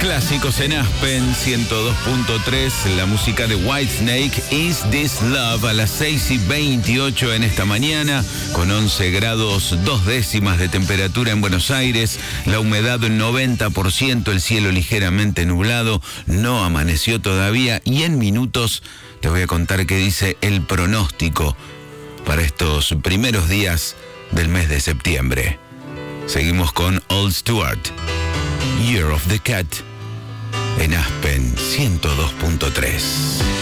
Clásicos en Aspen 102.3, la música de Whitesnake, Is This Love, a las 6:28 en esta mañana, con 11 grados 2 décimas de temperatura en Buenos Aires, la humedad en 90%, el cielo ligeramente nublado, no amaneció todavía y en minutos te voy a contar qué dice el pronóstico para estos primeros días del mes de septiembre. Seguimos con Old Stewart, Year of the Cat, en Aspen 102.3.